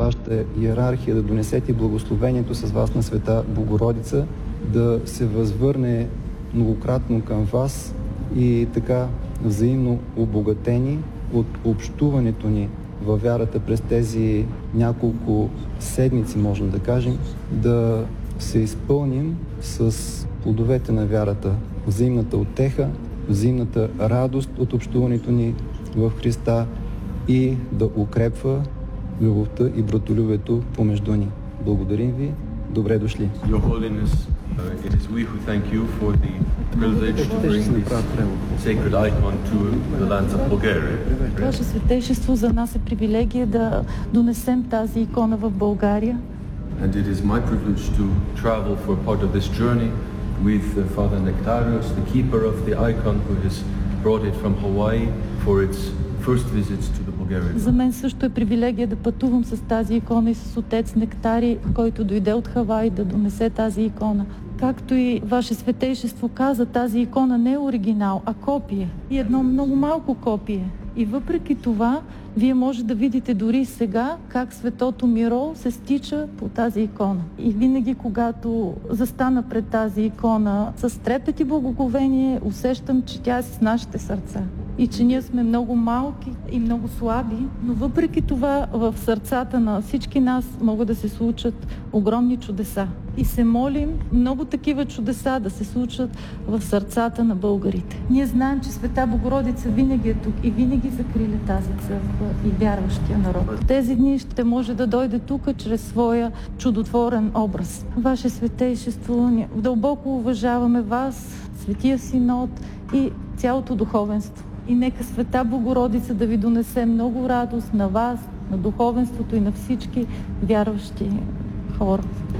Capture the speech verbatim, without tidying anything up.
вашата иерархия да донесете благословението с вас на Света Богородица, да се възвърне многократно към вас и така взаимно обогатени от общуването ни във вярата през тези няколко седмици, можем да кажем, да се изпълним с плодовете на вярата, взаимната утеха, взаимната радост от общуването ни в Христа и да укрепва любовта и братолюбието помежду ни. Благодарим ви. Добре дошли. Your Holiness, uh, it is we who thank you for the privilege to bring this sacred icon to the lands of Bulgaria. Ваше Светейшество, за нас е привилегия да донесем тази икона в България. And it is my privilege to travel for part of this journey with uh, Father Nectarios, the keeper of the icon, who has brought it from Hawaii for its first visits to the Bulgarian. За мен също е привилегия да пътувам с тази икона и с отец Нектари, който дойде от Хавай да донесе тази икона. Както и Ваше Светейшество каза, тази икона не е оригинал, а копие. И едно много малко копие. И въпреки това, вие може да видите дори сега как светото миро се стича по тази икона. И винаги, когато застана пред тази икона с трепет и благоговение, усещам, че тя е с нашите сърца. И че ние сме много малки и много слаби, но въпреки това в сърцата на всички нас могат да се случат огромни чудеса. И се молим много такива чудеса да се случат в сърцата на българите. Ние знаем, че Света Богородица винаги е тук и винаги закриля тази църква и вярващия народ. Тези дни ще може да дойде тук чрез своя чудотворен образ. Ваше Светейшество, дълбоко уважаваме вас, Светия Синод и цялото духовенство. И нека Света Богородица да ви донесе много радост на вас, на духовенството и на всички вярващи хора.